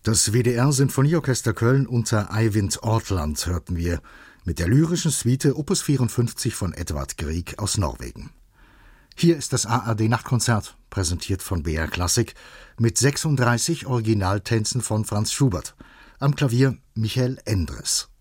Das WDR-Sinfonieorchester Köln unter Eivind Ortland hörten wir mit der lyrischen Suite Opus 54 von Edvard Grieg aus Norwegen. Hier ist das ARD-Nachtkonzert, präsentiert von BR Klassik, mit 36 Originaltänzen von Franz Schubert. Am Klavier Michael Endres.